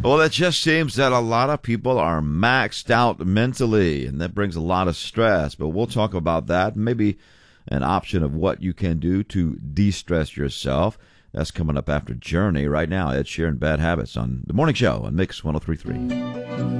Well, it just seems that a lot of people are maxed out mentally, and that brings a lot of stress. But we'll talk about that. Maybe an option of what you can do to de-stress yourself. That's coming up after Journey. Right now, Ed Sheeran, Bad Habits on The Morning Show on Mix 103.3.